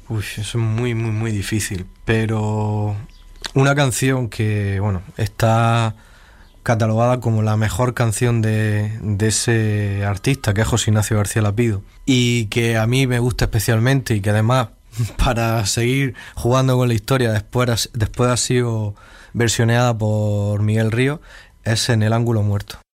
Uy, eso es muy, muy, muy difícil. Pero una canción que, bueno, está catalogada como la mejor canción de ese artista, que es José Ignacio García Lapido, y que a mí me gusta especialmente y que además, para seguir jugando con la historia, después ha sido versioneada por Miguel Ríos, es En el ángulo muerto.